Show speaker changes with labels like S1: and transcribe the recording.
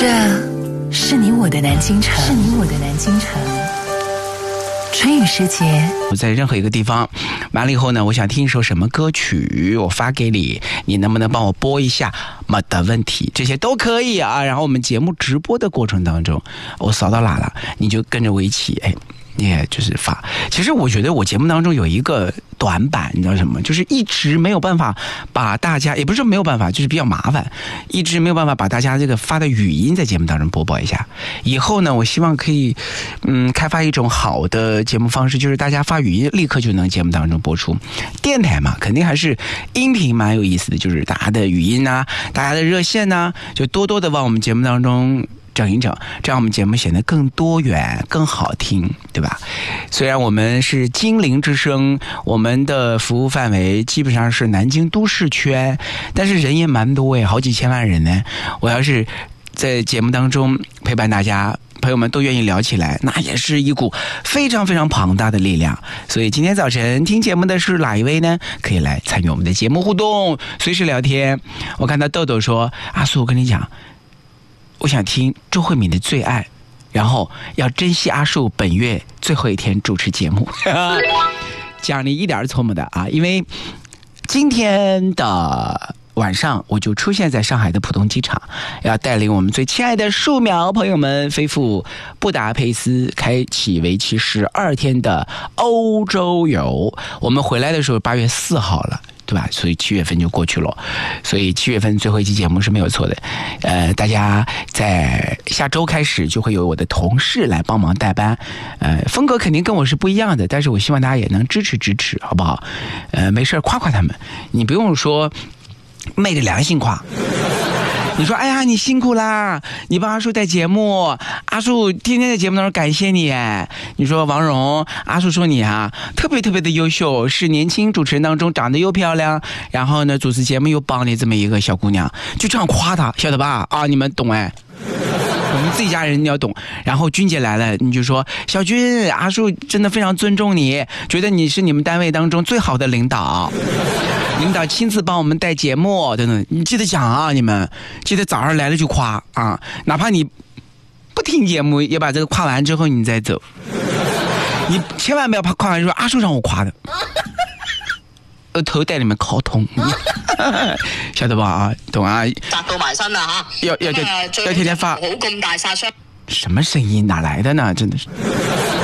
S1: 这是你我的南京城，是你我的南京城。春雨时节，
S2: 我在任何一个地方完了以后呢，我想听一首什么歌曲，我发给你，你能不能帮我播一下？没得问题，这些都可以啊。然后我们节目直播的过程当中，我扫到哪了，你就跟着我一起，也就是发。其实我觉得我节目当中有一个短板，你知道什么？就是一直没有办法把大家，也不是说没有办法，就是比较麻烦，一直没有办法把大家这个发的语音在节目当中播报一下。以后呢，我希望可以开发一种好的节目方式，就是大家发语音立刻就能节目当中播出。电台嘛，肯定还是音频蛮有意思的，就是大家的语音啊，大家的热线啊，就多多的往我们节目当中整一整，这样我们节目显得更多元更好听，对吧？虽然我们是金陵之声，我们的服务范围基本上是南京都市圈，但是人也蛮多好几千万人呢。我要是在节目当中陪伴大家，朋友们都愿意聊起来，那也是一股非常非常庞大的力量。所以今天早晨听节目的是哪一位呢？可以来参与我们的节目互动，随时聊天。我看到豆豆说，阿苏，我跟你讲，我想听周慧敏的最爱，然后要珍惜阿树本月最后一天主持节目。讲你一点错没的啊，因为今天的晚上我就出现在上海的浦东机场，要带领我们最亲爱的树苗朋友们飞赴布达佩斯，开启为期12天的欧洲游。我们回来的时候8月4号了，对吧？所以7月份就过去了，所以7月份最后一期节目是没有错的。大家在下周开始就会有我的同事来帮忙代班，风格肯定跟我是不一样的，但是我希望大家也能支持，好不好？没事夸夸他们，你不用说昧着良心夸。你说，哎呀，你辛苦啦，你帮阿树带节目，阿树天天在节目当中感谢你。你说王蓉，阿树说你啊特别特别的优秀，是年轻主持人当中长得又漂亮，然后呢主持节目又棒的这么一个小姑娘，就这样夸她，晓得吧？啊，你们懂我们自己家人你要懂。然后君姐来了，你就说，小君，阿树真的非常尊重你，觉得你是你们单位当中最好的领导，领导亲自帮我们带节目等等，你记得讲啊，你们记得早上来了就夸啊，哪怕你不听节目也把这个夸完之后你再走，你千万不要夸完说阿树让我夸的，头带你们烤通，晓得吧？啊，懂啊？
S3: 扎到埋身啦吓！
S2: 要天天發，
S3: 好咁大殺傷。
S2: 什麼聲音哪來的呢？真的是。